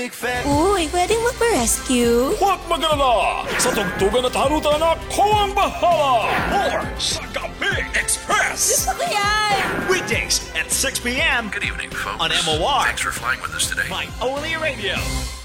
Uy, pwedeng magpa-rescue? Huwag mag-alala! Sa tugtugan at harutan na ako ang bahala! More sa Gabi Express! Gusto ko yan! Weekdays at 6 p.m. Good evening, folks. On MOR. Thanks for flying with us today. My Only Radio.